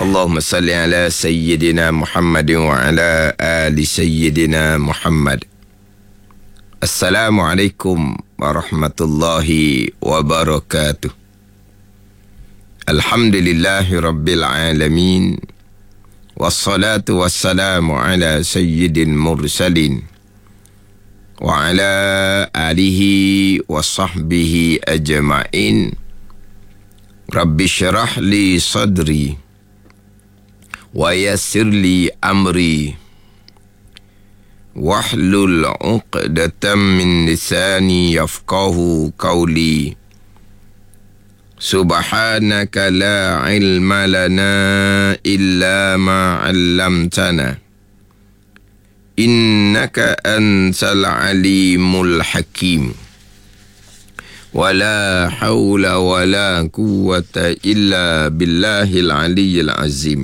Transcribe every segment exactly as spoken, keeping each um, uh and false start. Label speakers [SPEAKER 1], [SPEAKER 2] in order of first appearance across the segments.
[SPEAKER 1] Allahumma salli ala Sayyidina Muhammad wa ala ali Sayyidina Muhammad. Assalamualaikum warahmatullahi wabarakatuh. Alhamdulillahi rabbil alamin. Wassalatu wassalamu ala sayyidil mursalin wa ala alihi wa sahbihi ajma'in. Rabbi syarah li sadri wa yassir li amri wahlul 'uqdatam min lisani yafqahu qawli. Subhanaka la ilma lana illa ma 'allamtana innaka antal alimul hakim. Wala hawla wala quwwata illa billahil aliyyil azim.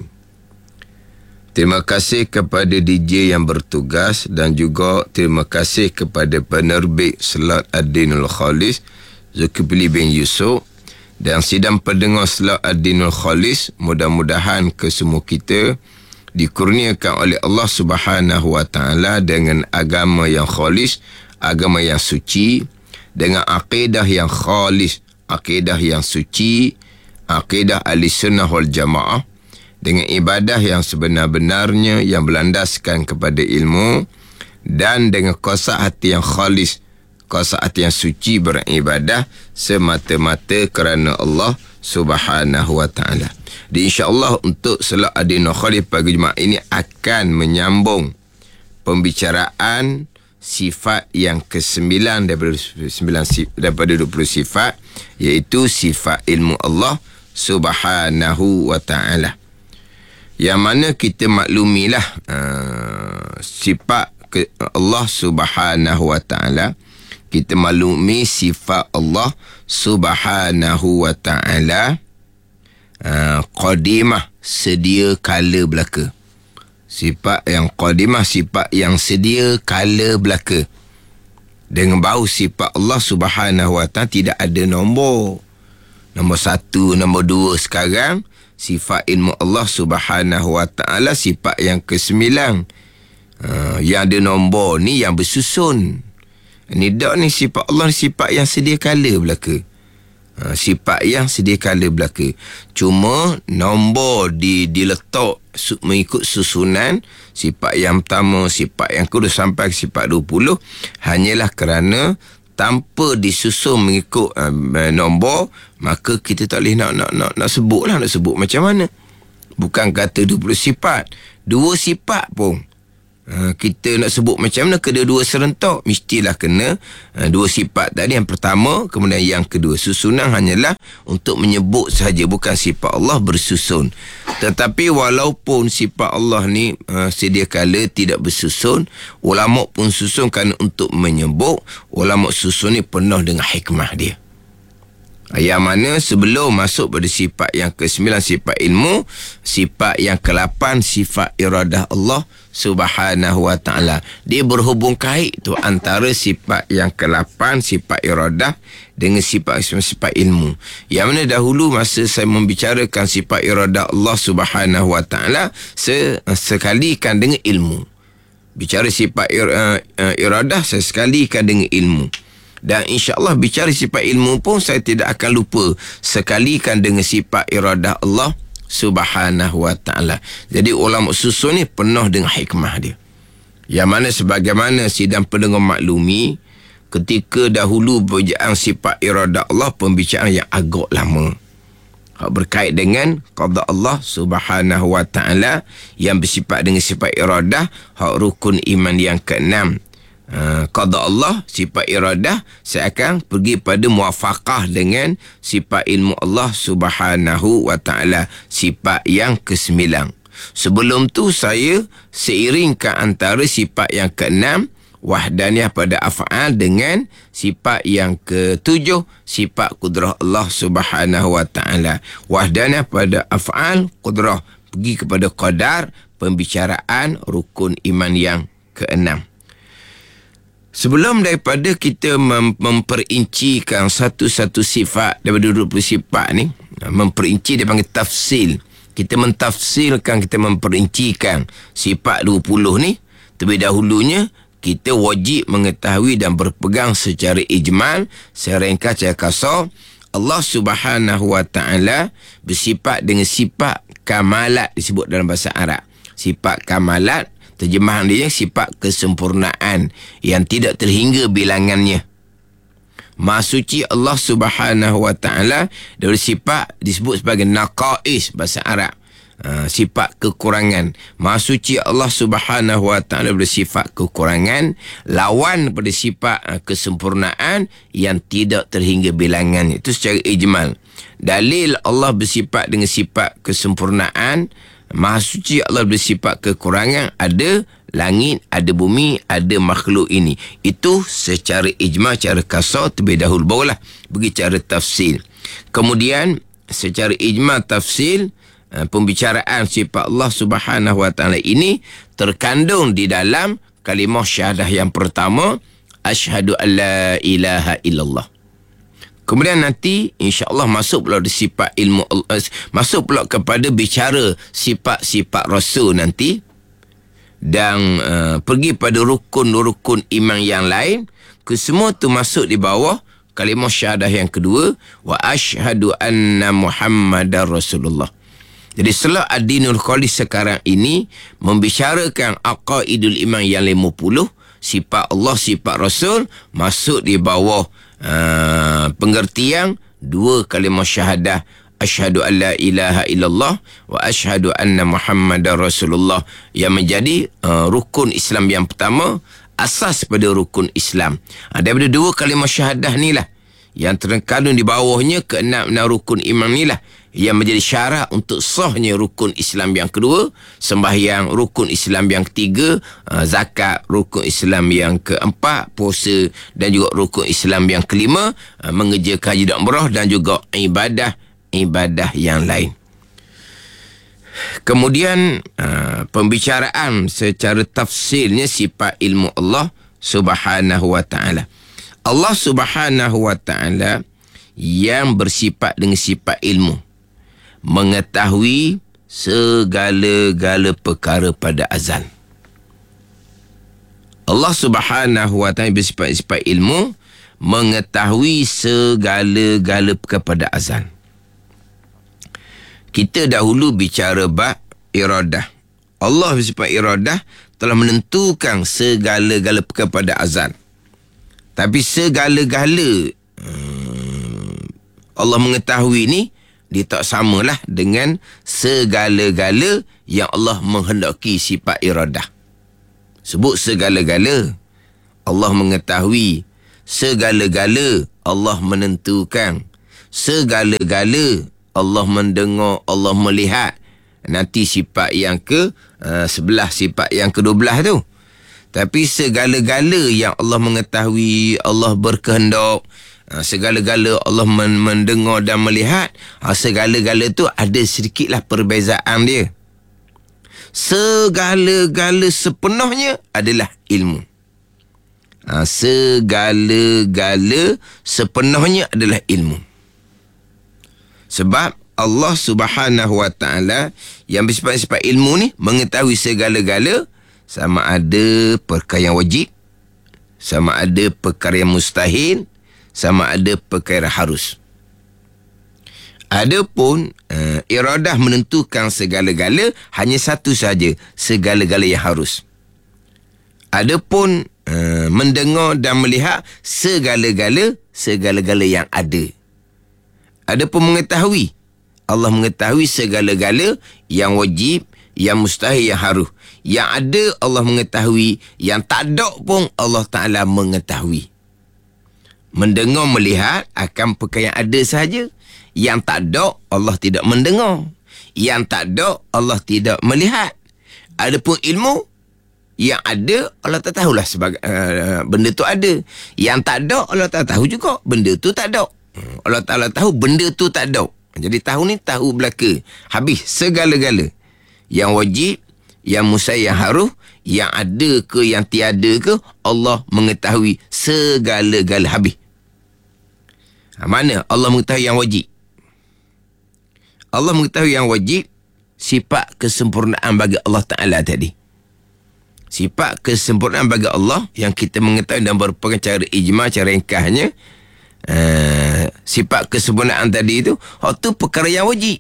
[SPEAKER 1] Terima kasih kepada D J yang bertugas dan juga terima kasih kepada penerbit Slot Ad-Dinul Khalis Zulkifli bin Yusuf dan sidang pendengar Slot Ad-Dinul Khalis. Mudah-mudahan kesemua kita dikurniakan oleh Allah Subhanahu Wa Taala dengan agama yang khalis, agama yang suci, dengan akidah yang khalis, akidah yang suci, akidah ahli sunnah wal jamaah, dengan ibadah yang sebenar-benarnya yang berlandaskan kepada ilmu, dan dengan kuasa hati yang khalis, kuasa hati yang suci beribadah semata-mata kerana Allah Subhanahu Wa Taala. Dan insya-Allah untuk Slot Ad-Dinul Khalis pagi Jumaat ini akan menyambung pembicaraan sifat yang kesembilan daripada sembilan daripada dua puluh sifat, iaitu sifat ilmu Allah Subhanahu Wa Taala. Yang mana kita maklumilah uh, sifat ke Allah Subhanahu Wa Taala. Kita maklumi sifat Allah Subhanahu Wa Taala uh, qadimah, sedia kala belaka. Sifat yang qadimah, sifat yang sedia kala belaka. Dengan bau sifat Allah Subhanahu Wa Taala tidak ada nombor. Nombor satu, nombor dua. Sekarang sifat ilmu Allah Subhanahu Wa Taala sifat yang kesembilan. Uh, yang ada nombor ni yang bersusun. Ni dak ni sifat Allah, sifat yang sedia kala belaka. Uh, sifat yang sedia kala belaka. Cuma nombor di diletak su, mengikut susunan sifat yang pertama, sifat yang kedua sampai sifat dua puluh hanyalah kerana tanpa disusun mengikut uh, nombor, maka kita tak boleh nak nak nak nak sebutlah, nak sebut macam mana. Bukan kata dua puluh sifat, dua sifat pun uh, kita nak sebut macam mana, kedua-dua serentak mestilah kena uh, dua sifat tadi yang pertama, kemudian yang kedua. Susunan hanyalah untuk menyebut sahaja, bukan sifat Allah bersusun. Tetapi walaupun sifat Allah ni uh, sedia kala tidak bersusun, ulama pun susunkan untuk menyebut. Ulama susun ni penuh dengan hikmah dia. Yang mana sebelum masuk pada sifat yang kesembilan, sifat ilmu, sifat yang kelapan, sifat iradah Allah Subhanahu Wa Taala. Dia berhubung kait tu antara sifat yang kelapan, sifat iradah, dengan sifat sifat ilmu. Yang mana dahulu masa saya membicarakan sifat iradah Allah Subhanahu Wa Taala, sekalikan dengan ilmu. Bicara sifat ir, uh, uh, iradah, saya sekalikan dengan ilmu. Dan insya-Allah bicara sifat ilmu pun saya tidak akan lupa sekalikan dengan sifat iradah Allah Subhanahu Wa Taala. Jadi ulama susun ni penuh dengan hikmah dia. Yang mana sebagaimana sidang pendengar maklumi, ketika dahulu berbicara sifat iradah Allah, pembicaraan yang agak lama. Hak berkait dengan qada Allah Subhanahu Wa Taala yang bersifat dengan sifat iradah, hak rukun iman yang keenam. Uh, qada Allah, sifat iradah, saya akan pergi pada muafaqah dengan sifat ilmu Allah Subhanahu Wa Taala, sifat yang kesembilan. Sebelum tu saya seiringkan antara sifat yang keenam, wahdaniyah pada af'al, dengan sifat yang ketujuh, sifat kudrah Allah Subhanahu Wa Taala. Wahdaniyah pada af'al, kudrah, pergi kepada qadar, pembicaraan rukun iman yang keenam. Sebelum daripada kita mem- memperincikan satu-satu sifat daripada dua puluh sifat ni, memperinci dia panggil tafsil. kita mentafsirkan, kita memperincikan sifat dua puluh ni, terlebih dahulunya kita wajib mengetahui dan berpegang secara ijmal, secara ringkas, secara kasar, Allah Subhanahu Wa Taala bersifat dengan sifat kamalat, disebut dalam bahasa Arab. Sifat kamalat, terjemahan dia sifat kesempurnaan yang tidak terhingga bilangannya. Maha suci Allah Subhanahu Wa Taala dari sifat disebut sebagai naqais, bahasa Arab. Ha, sifat kekurangan. Maha suci Allah Subhanahu Wa Taala bersifat kekurangan, lawan pada sifat uh, kesempurnaan yang tidak terhingga bilangan. Itu secara ijmal. Dalil Allah bersifat dengan sifat kesempurnaan, Maha suci Allah bersifat kekurangan, ada langit, ada bumi, ada makhluk ini. Itu secara ijmal, secara kasar terlebih dahulu, barulah bagi cara tafsir. Kemudian secara ijmal tafsir, pembicaraan sifat Allah Subhanahu Wa Taala ini terkandung di dalam kalimah syahadah yang pertama, asyhadu alla ilaha illallah. Kemudian nanti insya-Allah masuk pula di sifat ilmu, masuk pula kepada bicara sifat-sifat Rasul nanti, dan uh, pergi pada rukun-rukun iman yang lain. Kesemua tu masuk di bawah kalimah syahadah yang kedua, wa asyhadu anna Muhammadar Rasulullah. Jadi setelah ad-dinul khalis sekarang ini membicarakan aqaidul iman yang lima puluh, sifat Allah, sifat Rasul, masuk di bawah uh, pengertian dua kalimah syahadah, asyhadu an la ilaha illallah wa asyhadu anna Muhammadar Rasulullah, yang menjadi uh, rukun Islam yang pertama, asas pada rukun Islam. Ha, daripada dua kalimah syahadah ni lah, yang terkandung di bawahnya keenam-enam rukun iman ni lah, yang menjadi syarat untuk sahnya rukun Islam yang kedua, sembahyang rukun Islam yang ketiga, uh, zakat rukun Islam yang keempat, puasa, dan juga rukun Islam yang kelima, uh, mengerjakan haji dan umrah, dan juga ibadah ibadah yang lain. Kemudian uh, pembicaraan secara tafsirnya sifat ilmu Allah Subhanahu Wa Taala. Allah Subhanahu Wa Taala yang bersifat dengan sifat ilmu, mengetahui segala-gala perkara pada azal. Allah Subhanahu Wa Taala bersifat-sifat ilmu, mengetahui segala-gala perkara pada azal. Kita dahulu bicara bab iradah. Allah bersifat iradah telah menentukan segala-gala perkara pada azal. Tapi segala-gala hmm, Allah mengetahui ni, dia tak samalah dengan segala-gala yang Allah menghendaki sifat iradah. Sebut segala-gala, Allah mengetahui. Segala-gala Allah menentukan. Segala-gala Allah mendengar, Allah melihat. Nanti sifat yang ke uh, sebelah, sifat yang kedua belah tu. Tapi segala-gala yang Allah mengetahui, Allah berkehendak, uh, segala-gala Allah men- mendengar dan melihat, uh, segala-gala tu ada sedikitlah perbezaan dia. Segala-gala sepenuhnya adalah ilmu. Uh, segala-gala sepenuhnya adalah ilmu. Sebab Allah Subhanahu Wa Taala yang bersifat-sifat ilmu ni mengetahui segala-gala, sama ada perkara yang wajib, sama ada perkara yang mustahil, sama ada perkara harus. Adapun uh, iradah menentukan segala-gala hanya satu saja, segala-gala yang harus. Adapun uh, mendengar dan melihat segala-gala, segala-gala yang ada. Adapun mengetahui, Allah mengetahui segala-gala yang wajib, yang mustahil, yang harus. Yang ada Allah mengetahui, yang tak ada pun Allah Ta'ala mengetahui. Mendengar, melihat akan perkara yang ada sahaja. Yang tak ada Allah tidak mendengar. Yang tak ada Allah tidak melihat. Adapun ilmu, yang ada Allah tak tahulah sebagai uh, benda tu ada. Yang tak ada Allah tak tahu juga benda tu tak ada. Allah Ta'ala tahu benda tu tak ada. Jadi tahu ni tahu belaka. Habis segala-gala. Yang wajib, yang mustahil, yang harus, yang ada ke, yang tiada ke, Allah mengetahui segala-gala. Habis. Ha, mana Allah mengetahui yang wajib? Allah mengetahui yang wajib, sifat kesempurnaan bagi Allah Ta'ala tadi. Sifat kesempurnaan bagi Allah yang kita mengetahui dan merupakan cara ijma', cara ringkasnya, uh, sifat kesempurnaan tadi itu, itu perkara yang wajib.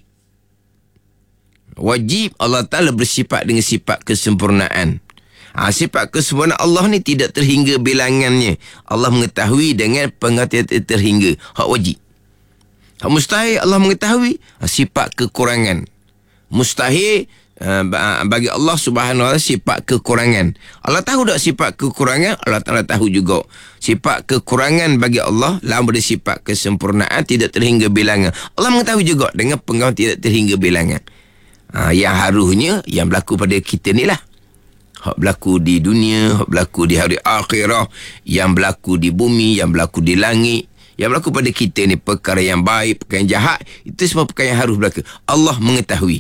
[SPEAKER 1] Wajib Allah Ta'ala bersifat dengan sifat kesempurnaan. Ha, sifat kesempurnaan Allah ni tidak terhingga bilangannya. Allah mengetahui dengan pengertian terhingga. Hak wajib. Hak mustahil Allah mengetahui ha, sifat kekurangan. Mustahil uh, bagi Allah Subhanahu Wa Taala sifat kekurangan. Allah tahu tak sifat kekurangan? Allah Ta'ala tahu juga. Sifat kekurangan bagi Allah lawan pada sifat kesempurnaan tidak terhingga bilangan. Allah mengetahui juga dengan pengertian tidak terhingga bilangan. Ha, yang harusnya yang berlaku pada kita ni lah. Hak berlaku di dunia, hak berlaku di hari akhirah, yang berlaku di bumi, yang berlaku di langit, yang berlaku pada kita ni perkara yang baik, perkara yang jahat, itu semua perkara yang harus berlaku. Allah mengetahui.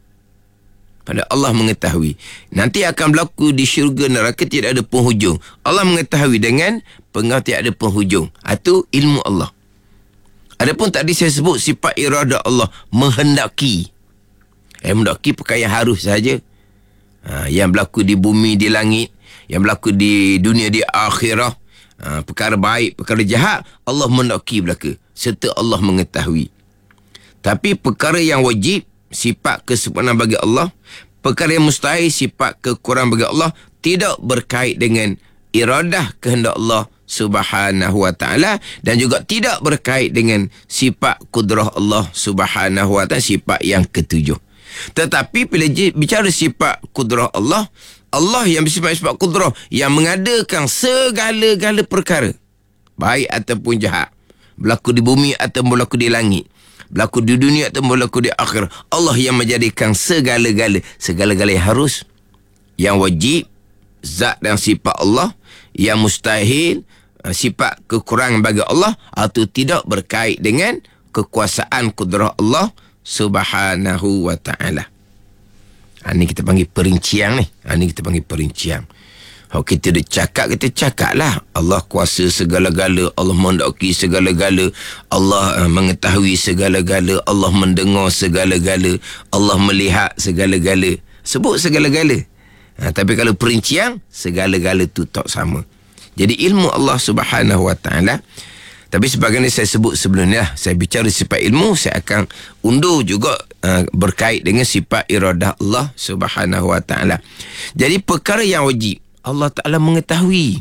[SPEAKER 1] Pada Allah mengetahui. Nanti akan berlaku di syurga neraka tidak ada penghujung. Allah mengetahui dengan pengertian ada penghujung. Itu ilmu Allah. Adapun tadi saya sebut sifat iradah Allah menghendaki. Eh, menghendaki perkara yang harus saja. Ha, yang berlaku di bumi, di langit, yang berlaku di dunia, di akhirah, ha, perkara baik, perkara jahat, Allah menghendaki berlaku serta Allah mengetahui. Tapi perkara yang wajib, sifat kesempurnaan bagi Allah, perkara yang mustahil, sifat kekurangan bagi Allah, tidak berkait dengan iradah kehendak Allah Subhanahu Wa Taala, dan juga tidak berkait dengan sifat kudrah Allah Subhanahu Wa Taala, sifat yang ketujuh. Tetapi bila bicara sifat kudrah Allah, Allah yang bersifat sifat kudrah, yang mengadakan segala-gala perkara, baik ataupun jahat, berlaku di bumi ataupun berlaku di langit, berlaku di dunia ataupun berlaku di akhir. Allah yang menjadikan segala-gala, segala-gala yang harus, yang wajib, zat dan sifat Allah, yang mustahil, sifat kekurangan bagi Allah, atau tidak berkait dengan kekuasaan kudrah Allah Subhanahu Wa Ta'ala. Ha, ni kita panggil perincian ni. Ha, ni kita panggil perincian. Kalau kita dah cakap, kita cakap lah. Allah kuasa segala-gala. Allah menghendaki segala-gala. Allah uh, mengetahui segala-gala. Allah mendengar segala-gala. Allah melihat segala-gala. Sebut segala-gala. Ha, tapi kalau perincian, segala-gala tu tak sama. Jadi ilmu Allah Subhanahu Wa Ta'ala. Tapi sebagaimana saya sebut sebelum ni lah, saya bicara sifat ilmu, saya akan undur juga uh, berkait dengan sifat iradah Allah Subhanahu Wa Ta'ala. Jadi perkara yang wajib, Allah Ta'ala mengetahui.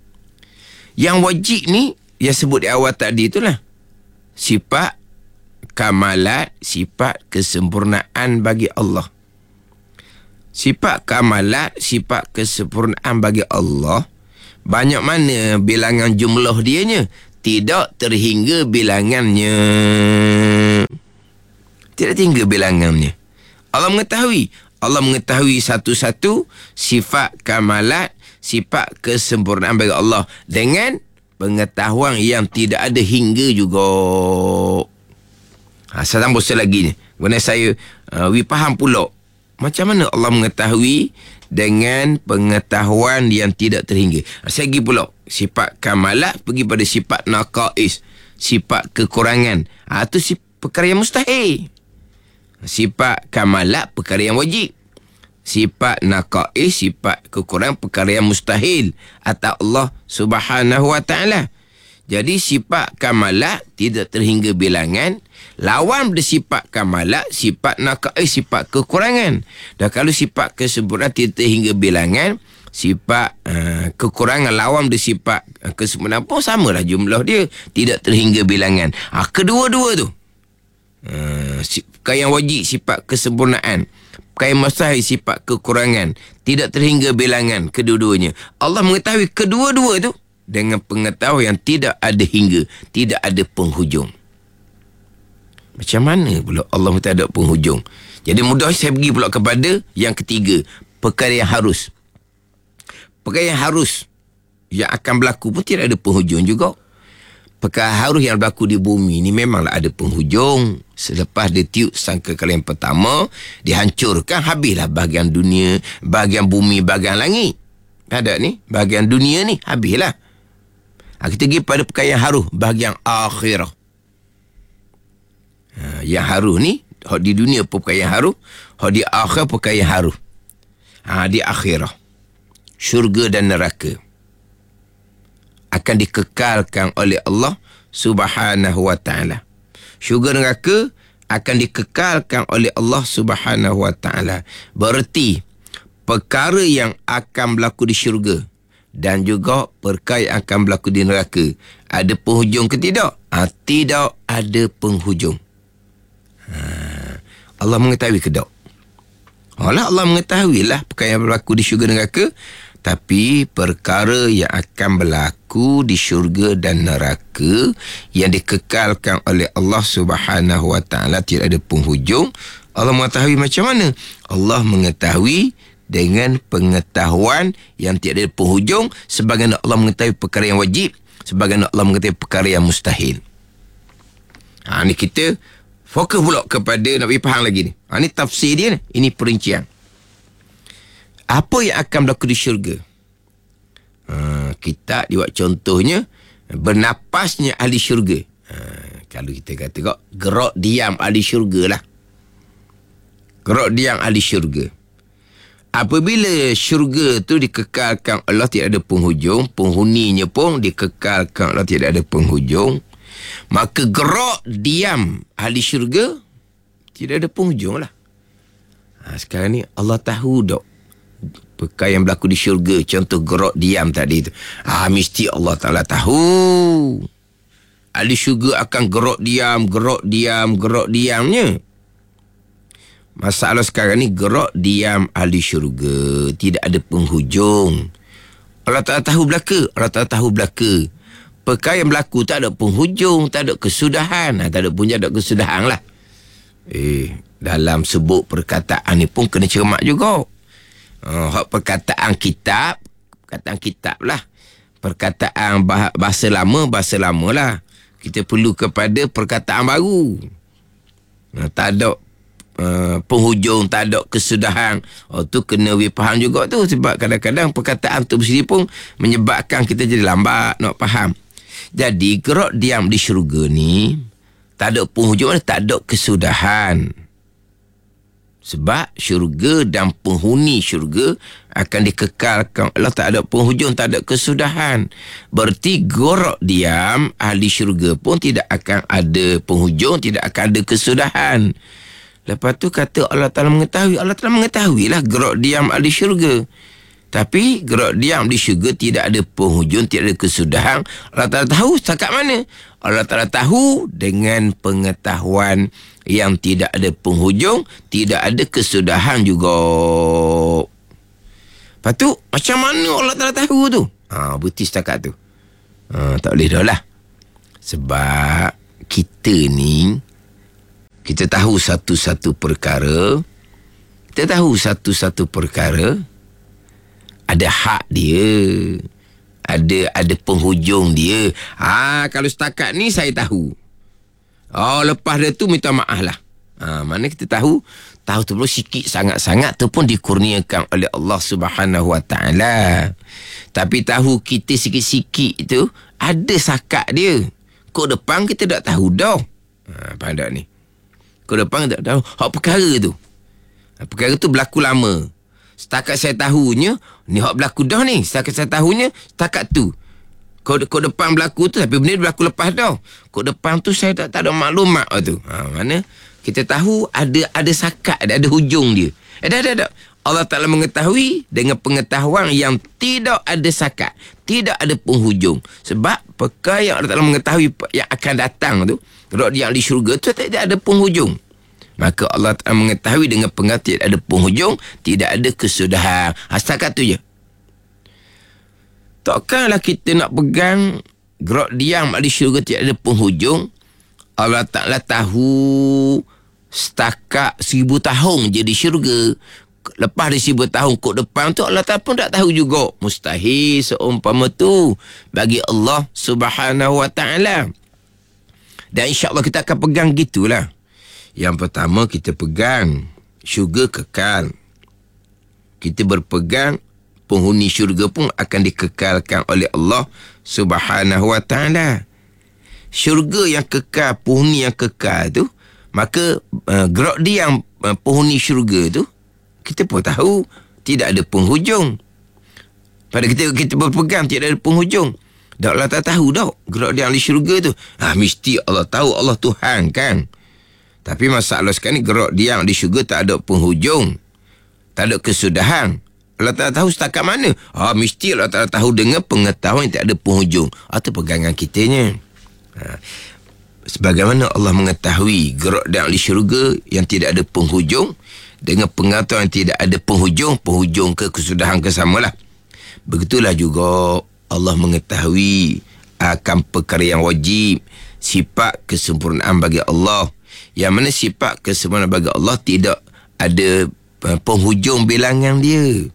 [SPEAKER 1] Yang wajib ni, yang sebut di awal tadi itulah, sifat kamalat, sifat kesempurnaan bagi Allah. Sifat kamalat, sifat kesempurnaan bagi Allah, banyak mana bilangan jumlah dianya, tidak terhingga bilangannya. Tidak terhingga bilangannya. Allah mengetahui. Allah mengetahui satu-satu sifat kamalat, sifat kesempurnaan bagi Allah dengan pengetahuan yang tidak ada hingga juga. Ha, saya tambah lagi ni. Kemudian saya uh, we faham pula macam mana Allah mengetahui dengan pengetahuan yang tidak terhingga. Saya pergi pula sifat kamalat pergi pada sifat naqais, sifat kekurangan. Ah ha, tu si perkara yang mustahil. Sifat kamalat perkara yang wajib. Sifat naqais, sifat kekurangan perkara yang mustahil atas Allah Subhanahu Wa Ta'ala. Jadi sifat kamalat tidak terhingga bilangan, lawan bersifat kamalat, sifat naqais, sifat kekurangan. Dan kalau sifat kesempurnaan tidak terhingga bilangan, sifat uh, kekurangan lawan bersifat uh, kesempurnaan pun samalah jumlah dia, tidak terhingga bilangan. Ha, kedua-dua tu, uh, perkara yang wajib sifat kesempurnaan, perkara yang mustahil sifat kekurangan, tidak terhingga bilangan, kedua-duanya. Allah mengetahui kedua-dua tu dengan pengetahuan yang tidak ada hingga, tidak ada penghujung. Macam mana pula Allah tak ada penghujung? Jadi mudah saya pergi pula kepada yang ketiga, perkara yang harus. Perkara yang harus yang akan berlaku pun tidak ada penghujung juga. Perkara harus yang berlaku di bumi ni memanglah ada penghujung. Selepas dia tiup sangkakala yang pertama, dihancurkan, habislah bahagian dunia, bahagian bumi, bahagian langit. Ada ni, bahagian dunia ni habislah. Ha, kita pergi pada perkara yang haruh, bahagian akhirah. Ha, yang haruh ni, Hak di dunia pun perkara yang haru, hak di akhir perkara yang haru. Ha, di akhirah. Syurga dan neraka akan dikekalkan oleh Allah Subhanahu wa ta'ala. Syurga neraka akan dikekalkan oleh Allah Subhanahu wa ta'ala. Berarti perkara yang akan berlaku di syurga dan juga perkara yang akan berlaku di neraka ada penghujung ke tidak? Ha, tidak ada penghujung. Ha, Allah mengetahui ke tak? Allah, Allah mengetahuilah perkara yang berlaku di syurga neraka. Tapi perkara yang akan berlaku di syurga dan neraka yang dikekalkan oleh Allah Subhanahu wa ta'ala tidak ada penghujung. Allah mengetahui macam mana? Allah mengetahui dengan pengetahuan yang tidak ada penghujung, sebagaimana Allah mengetahui perkara yang wajib, sebagaimana Allah mengetahui perkara yang mustahil. Ha, ni kita fokus pula kepada nak pergi faham lagi ni. Ha, ni tafsir dia ni. Ini perincian. Apa yang akan berlaku di syurga? Ha, kita buat contohnya, bernapasnya ahli syurga. Ha, kalau kita kata kok, gerak diam ahli syurga lah. Gerak diam ahli syurga. Apabila syurga tu dikekalkan Allah tidak ada penghujung, penghuninya pun dikekalkan Allah tidak ada penghujung, maka gerak diam ahli syurga tidak ada penghujung lah. Ha, sekarang ni Allah tahu tak perkara yang berlaku di syurga, contoh gerak diam tadi tu. Ah, mesti Allah Ta'ala tahu. Ahli syurga akan gerak diam, gerak diam, gerak diamnya. Masalah sekarang ni gerak diam ahli syurga tidak ada penghujung. Allah Ta'ala tahu belaka, Allah Ta'ala tahu belaka. Perkara yang berlaku tak ada penghujung, tak ada kesudahan. Ha, tak ada punca, tak ada kesudahan lah. Eh, dalam sebut perkataan ni pun kena cermat juga. Uh, perkataan kitab, perkataan kitab lah. Perkataan bah- bahasa lama, bahasa lama lah. Kita perlu kepada perkataan baru. Uh, tak ada uh, penghujung, tak ada kesudahan. Oh, tu kena we faham juga tu. Sebab kadang-kadang perkataan tu sendiri pun menyebabkan kita jadi lambat nak faham. Jadi gerak diam di syurga ni tak ada penghujung, tak ada kesudahan. Sebab syurga dan penghuni syurga akan dikekalkan Allah, tak ada penghujung, tak ada kesudahan. Berarti gerak diam ahli syurga pun tidak akan ada penghujung, tidak akan ada kesudahan. Lepas tu kata Allah Ta'ala mengetahui. Allah Ta'ala mengetahui lah gerak diam ahli syurga. Tapi gerak diam di syurga tidak ada penghujung, tidak ada kesudahan. Allah Ta'ala tahu setakat mana? Allah Ta'ala tahu dengan pengetahuan yang tidak ada penghujung, tidak ada kesudahan juga. Lepas tu, macam mana Allah Ta'ala tahu tu? Ha, bukti setakat tu. Ha, tak boleh dah lah. Sebab kita ni, kita tahu satu-satu perkara, kita tahu satu-satu perkara, ada hak dia, ada ada penghujung dia. Ah, kalau setakat ni saya tahu. Oh, lepas dia tu minta maaf lah. Ha, mana kita tahu, tahu tu perlu sikit sangat-sangat tu pun dikurniakan oleh Allah Subhanahu wa ta'ala. Tapi tahu kita sikit-sikit tu ada sakat dia. Kok depan kita tak tahu dah. Ha, faham tak ni? Kok depan kita tak tahu. Hak perkara tu. Perkara tu berlaku lama. Setakat saya tahunya, ni hak berlaku dah ni. Setakat saya tahunya, setakat tu. Kod, kod depan berlaku tu, tapi benda berlaku lepas dah. Kod depan tu saya tak, tak ada maklumat tu. Ha, mana kita tahu ada ada sakat, ada, ada hujung dia. Eh, dah, dah, dah. Allah Ta'ala mengetahui dengan pengetahuan yang tidak ada sakat, tidak ada penghujung. Sebab perkara yang Allah Ta'ala mengetahui yang akan datang tu, kalau dia di syurga tu, tak ada penghujung. Maka Allah Ta'ala mengetahui dengan pengetahuan ada penghujung, tidak ada kesudahan. Setakat tu je. Takkanlah kita nak pegang gerak diam di syurga tidak ada penghujung. Allah Ta'ala tahu setakat seribu tahun je di syurga. Lepas dari seribu tahun kod depan tu Allah Ta'ala pun tak tahu juga. Mustahil seumpama tu bagi Allah Subhanahu wa ta'ala. Dan insyaAllah kita akan pegang gitulah. Yang pertama kita pegang syurga kekal. Kita berpegang penghuni syurga pun akan dikekalkan oleh Allah Subhanahu wa ta'ala. Syurga yang kekal, penghuni yang kekal tu, maka uh, gerak diam uh, penghuni syurga tu, kita pun tahu tidak ada penghujung. Pada kita kita berpegang tidak ada penghujung. Dah Allah tak tahu dah gerak diam di syurga tu. Ah, mesti Allah tahu, Allah Tuhan kan. Tapi masalah sekarang ni, gerak diam di syurga tak ada penghujung. Tak ada kesudahan. Allah tak tahu setakat mana. Ah, mesti Allah tak tahu dengan pengetahuan yang tak ada penghujung. Itu pegangan kitanya. Ha. Sebagaimana Allah mengetahui gerak diam di syurga yang tidak ada penghujung, dengan pengetahuan yang tidak ada penghujung, penghujung ke kesudahan ke samalah. Begitulah juga Allah mengetahui akan perkara yang wajib, sifat kesempurnaan bagi Allah. Yang mana sifat kesempurnaan bagi Allah tidak ada penghujung bilangan dia.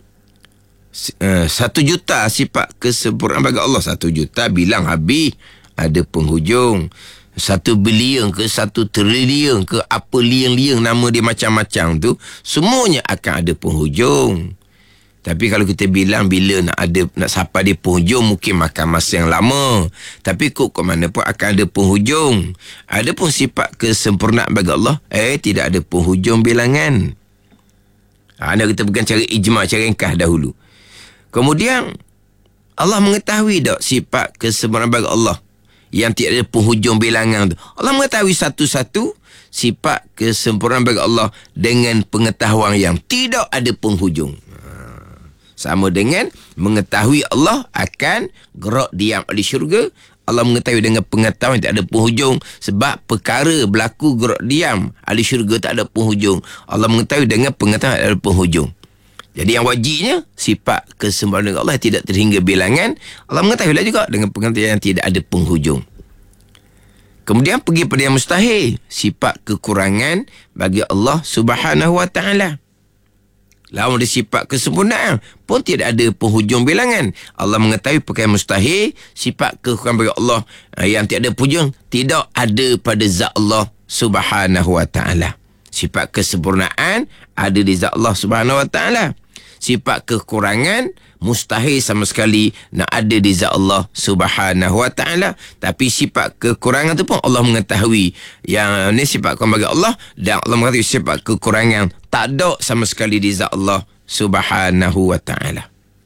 [SPEAKER 1] Satu juta sifat kesempurnaan bagi Allah. Satu juta bilang habis, ada penghujung. Satu bilion ke, satu trilion ke, apa liang-liang nama dia macam-macam tu, semuanya akan ada penghujung. Tapi kalau kita bilang bila nak ada, nak sampai dia penghujung, mungkin makan masa yang lama. Tapi kok ke mana pun akan ada penghujung. Ada pun sifat kesempurnaan bagi Allah, eh tidak ada penghujung bilangan. Ha, kita bukan cara ijma', cara ringkas dahulu. Kemudian Allah mengetahui tak sifat kesempurnaan bagi Allah yang tidak ada penghujung bilangan tu. Allah mengetahui satu-satu sifat kesempurnaan bagi Allah dengan pengetahuan yang tidak ada penghujung. Sama dengan mengetahui Allah akan gerak diam di syurga. Allah mengetahui dengan pengetahuan tak ada penghujung. Sebab perkara berlaku gerak diam ahli syurga tak ada penghujung. Allah mengetahui dengan pengetahuan tak ada penghujung. Jadi yang wajibnya sifat kesempurnaan Allah tidak terhingga bilangan. Allah mengetahuilah juga dengan pengetahuan yang tidak ada penghujung. Kemudian pergi pada yang mustahil, sifat kekurangan bagi Allah Subhanahu wa taala. Lawan dia sifat kesempurnaan pun tidak ada penghujung bilangan. Allah mengetahui perkara mustahil, sifat kekurangan bagi Allah yang tiada penghujung tidak ada pada zat Allah Subhanahu wa taala. Sifat kesempurnaan ada di zat Allah Subhanahu wa taala. Sifat kekurangan mustahil sama sekali nak ada di zat Allah Subhanahu wa taala. Tapi sifat kekurangan tu pun Allah mengetahui. Yang ni sifat kekurangan bagi Allah, dan Allah mengetahui sifat kekurangan tak ada sama sekali di zat Allah Subhanahu wa taala.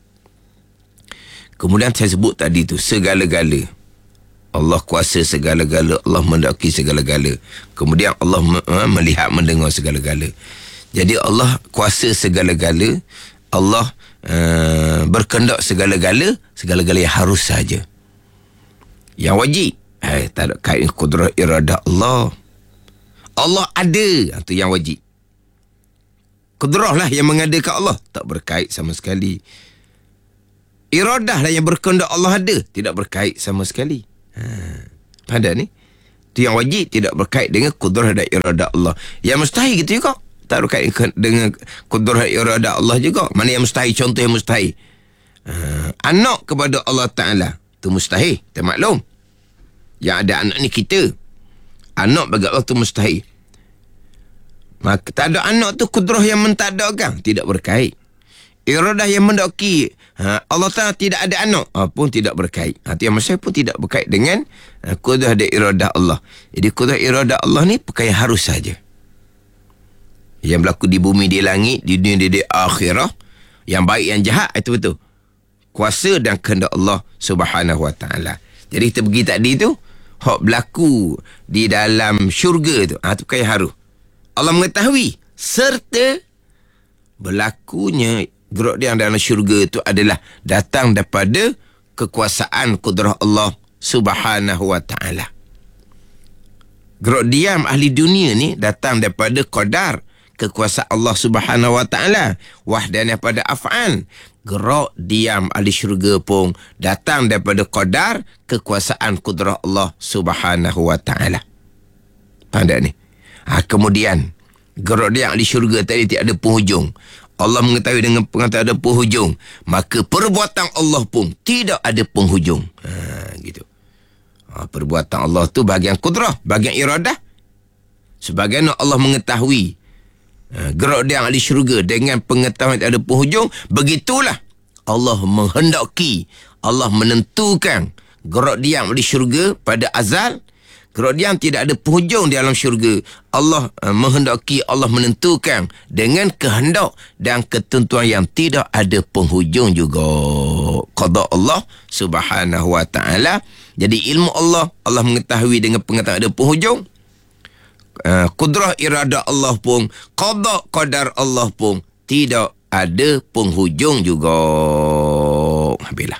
[SPEAKER 1] Kemudian saya sebut tadi tu, segala-gala. Allah kuasa segala-gala, Allah mendaki segala-gala. Kemudian Allah melihat, mendengar segala-gala. Jadi Allah kuasa segala-gala, Allah uh, berkehendak segala-gala, segala-gala yang harus saja. Yang wajib, eh, tak ada kait kudrah iradah Allah. Allah ada, itu yang wajib. Kudrah lah yang mengadakan Allah, tak berkait sama sekali. Iradah lah yang berkehendak Allah ada, tidak berkait sama sekali. Ha, pada ni, itu yang wajib, tidak berkait dengan kudrah dan iradah Allah. Yang mustahil gitu juga, tak berkait dengan kudrah iradah Allah juga. Mana yang mustahil? Contoh yang mustahil, uh, anak kepada Allah Ta'ala, itu mustahil, kita maklum. Yang ada anak ni kita. Anak bagi Allah tu mustahil. Maka tak ada anak tu kudrah yang mentadakkan, tidak berkait. Iradah yang mendaki, ha, Allah Ta'ala tidak ada anak, ha, pun tidak berkait. Ha, yang mustahil pun tidak berkait dengan ha, kudrah dan iradah Allah. Jadi kudrah iradah Allah ni perkara harus saja. Yang berlaku di bumi, di langit, di dunia, di, di akhirah, yang baik, yang jahat, itu betul. Kuasa dan kehendak Allah Subhanahu wa taala. Jadi kita pergi tadi tu, hak berlaku di dalam syurga tu, ha, tu perkara harus. Allah mengetahui serta berlakunya gerak diam dalam syurga itu adalah datang daripada kekuasaan kudrah Allah Subhanahu wa taala. Gerak diam ahli dunia ni datang daripada qadar kekuasaan Allah Subhanahu wa taala, wahdaniyah pada af'al. Gerak diam ahli syurga pun datang daripada qadar kekuasaan kudrah Allah Subhanahu wa taala. Faham tak ni? Ha, kemudian gerak diam ahli syurga tadi tidak ada penghujung. Allah mengetahui dengan pengetahuan ada penghujung, maka perbuatan Allah pun tidak ada penghujung. Ha, gitu. Ha, perbuatan Allah tu bahagian kudrah, bahagian iradah. Sebagaimana Allah mengetahui ha, gerak diam ahli syurga dengan pengetahuan tak ada penghujung, begitulah Allah menghendaki, Allah menentukan gerak diam ahli syurga pada azal, Kemudian tidak ada penghujung di alam syurga. Allah uh, menghendaki, Allah menentukan dengan kehendak dan ketentuan yang tidak ada penghujung juga. Qada Allah subhanahu wa ta'ala. Jadi ilmu Allah, Allah mengetahui dengan pengetahuan ada penghujung. Uh, kudrah iradah Allah pun, qada qadar Allah pun tidak ada penghujung juga. Habislah.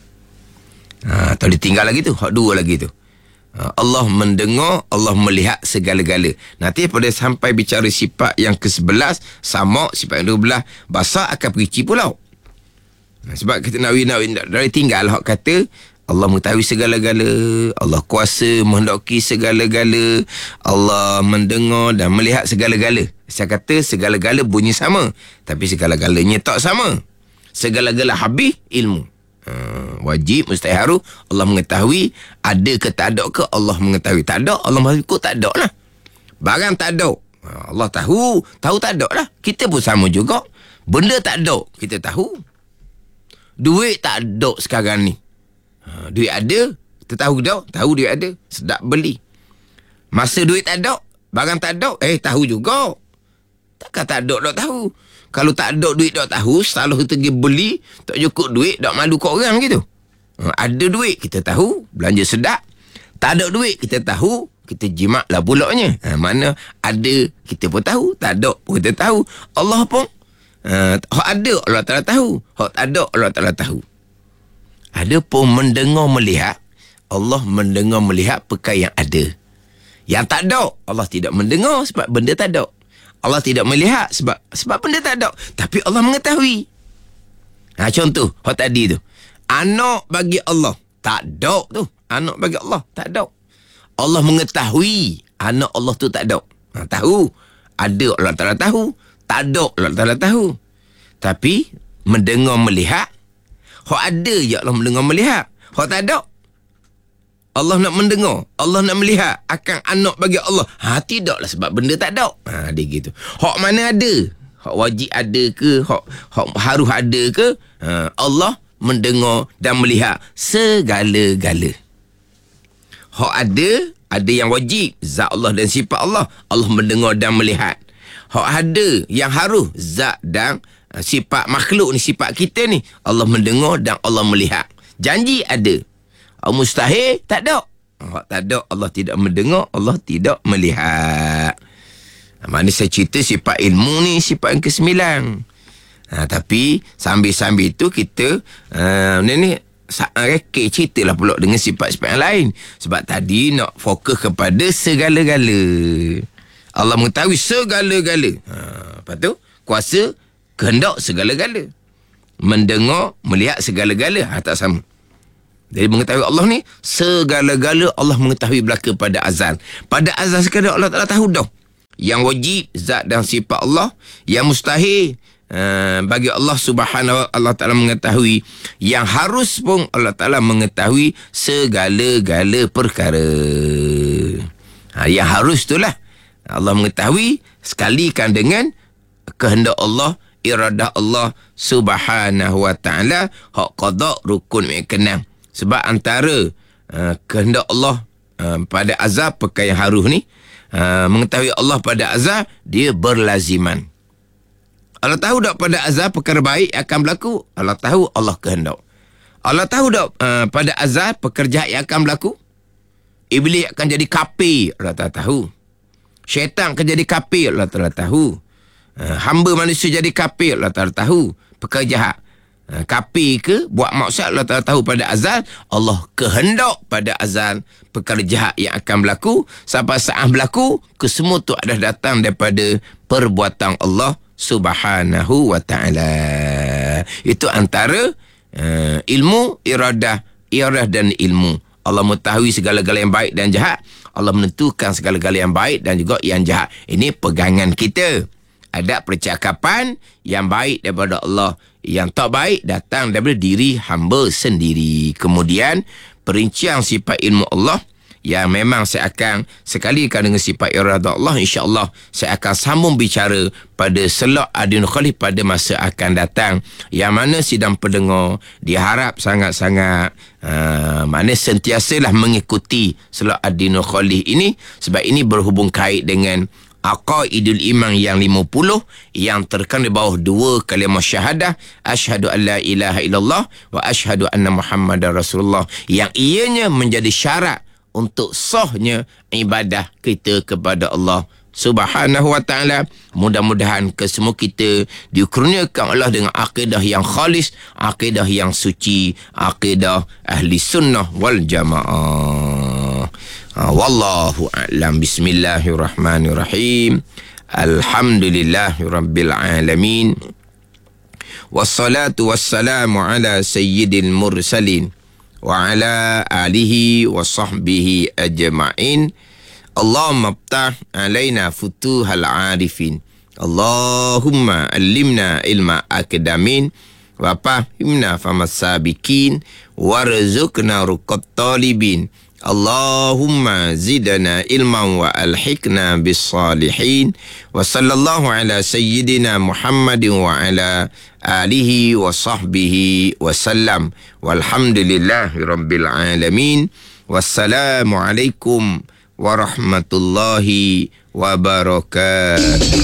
[SPEAKER 1] Ha, tak boleh tinggal lagi tu. Hak dua lagi tu. Allah mendengar, Allah melihat segala-gala. Nanti pada sampai bicara sifat yang ke sebelas, sama sifat yang dua belas, bahasa akan perici pula. Sebab kita nak nak dari tinggal hak kata Allah mengetahui segala-gala, Allah kuasa menghendaki segala-gala, Allah mendengar dan melihat segala-gala. Saya kata segala-gala bunyi sama, tapi segala-galanya tak sama. Segala-gala habis ilmu. Uh, wajib, mustahil, Allah mengetahui. Ada ke tak ada ke Allah mengetahui. Tak ada, Allah mengetahui kot tak ada lah. Barang tak ada, Allah tahu. Tahu tak ada lah. Kita pun sama juga. Benda tak ada, kita tahu. Duit tak ada sekarang ni. uh, Duit ada, kita tahu dah. Tahu duit ada, sedap beli. Masa duit tak ada, barang tak ada, eh tahu juga. Takkan tak ada, tak tahu. Kalau tak ada duit tak tahu, selalu kita pergi beli, tak cukup duit, tak malu kat orang gitu. Ada duit, kita tahu, belanja sedap. Tak ada duit, kita tahu, kita jimat lah pulaknya. Ha, mana ada, kita pun tahu. Tak ada pun kita tahu. Allah pun, uh, hak ada, Allah Ta'ala tahu. Hak tak ada, Allah Ta'ala tahu. Ada pun mendengar melihat, Allah mendengar melihat perkara yang ada. Yang tak ada, Allah tidak mendengar sebab benda tak ada. Allah tidak melihat sebab sebab benda tak ada. Tapi Allah mengetahui. Ha, contoh, hak tadi tu. Anak bagi Allah. Tak ada tu. Anak bagi Allah. Tak ada. Allah mengetahui. Anak Allah tu tak ada. Ha, tahu. Ada Allah Ta'ala tahu. Tak ada Allah Ta'ala tahu. Tapi, mendengar melihat. Hak ada je Allah mendengar melihat. Hak tak ada. Allah nak mendengar, Allah nak melihat akan anak bagi Allah. Ha, tidaklah sebab benda tak ada. Ha, dia gitu. Hak mana ada? Hak wajib ada ke? Hak, hak harus ada ke? Ha, Allah mendengar dan melihat segala-gala. Hak ada, ada yang wajib, zat Allah dan sifat Allah. Allah mendengar dan melihat. Hak ada yang harus, zat dan sifat makhluk ni, sifat kita ni. Allah mendengar dan Allah melihat. Janji ada. Mustahil, tak ada. Oh, tak ada, Allah tidak mendengar, Allah tidak melihat. Mana saya cerita sifat ilmu ni, sifat yang kesembilan. Ha, tapi, sambil-sambil tu kita, uh, ni ni, reka ceritalah pula dengan sifat-sifat yang lain. Sebab tadi nak fokus kepada segala-gala. Allah mengetahui segala-gala. Ha, lepas tu, kuasa, kehendak segala-gala. Mendengar, melihat segala-gala. Ha, tak sama. Jadi mengetahui Allah ni, segala-gala Allah mengetahui belaka pada azal. Pada azal sekadar Allah Ta'ala tahu dah. Yang wajib, zat dan sifat Allah. Yang mustahil, uh, bagi Allah Subhanahu wa Allah Ta'ala mengetahui. Yang harus pun Allah Ta'ala mengetahui segala-gala perkara. Ha, yang harus itulah Allah mengetahui sekalikan dengan kehendak Allah, iradah Allah Subhanahu wa Ta'ala. Hak qada rukun mi'kenam. Sebab antara uh, kehendak Allah uh, pada azab, perkara yang haruh ni, uh, mengetahui Allah pada azab, dia berlaziman. Allah tahu tak pada azab perkara baik akan berlaku? Allah tahu, Allah kehendak. Allah tahu tak uh, pada azab perkara jahat yang akan berlaku? Iblis akan jadi kafir, Allah tak tahu. Syaitan akan jadi kafir, Allah tak tahu. Uh, hamba manusia jadi kafir, Allah tak tahu. Perkara jahat. Ha, kafir ke buat maksiat, Allah Ta'ala tahu pada azal. Allah kehendak pada azal perkara jahat yang akan berlaku. Sampai saat berlaku, kesemua tu adalah datang daripada perbuatan Allah Subhanahu wa Ta'ala. Itu antara uh, ilmu, iradah, iradah dan ilmu. Allah mengetahui segala-gala yang baik dan jahat. Allah menentukan segala-gala yang baik dan juga yang jahat. Ini pegangan kita. Ada percakapan yang baik daripada Allah, yang tak baik datang daripada diri hamba sendiri. Kemudian perincian sifat ilmu Allah yang memang saya akan sekali kan dengan sifat iradah Allah, insya-Allah saya akan sambung bicara pada selok Adinul Khalid pada masa akan datang, yang mana sidang pendengar diharap sangat-sangat uh, mana sentiasalah mengikuti selok Adinul Khalid ini, sebab ini berhubung kait dengan Aqaidul Iman yang lima puluh yang terkandung di bawah dua kalimah syahadah, asyhadu an la ilaha illallah wa asyhadu anna Muhammadar Rasulullah, yang ianya menjadi syarat untuk sahnya ibadah kita kepada Allah Subhanahu wa ta'ala. Mudah-mudahan kesemua kita dikurniakan Allah dengan akidah yang khalis, akidah yang suci, akidah ahli sunnah wal jamaah. Wallahu a'lam. Bismillahirrahmanirrahim. Alhamdulillahirabbil alamin. Wassalatu wassalamu ala sayyidil mursalin wa ala alihi wa sahbihi ajma'in. Allahumma iftah alaina futuhal arifin. Allahumma allimna ilma akadamin wa fahimna famas sabiqin warzuqna ruqat talibin. Allahumma zidana ilman wa alhiqna bis salihin. Wa sallallahu ala sayyidina Muhammadin wa ala alihi wa sahbihi wa sallam. Walhamdulillahi rabbil alamin. Wassalamu alaikum warahmatullahi wabarakatuh.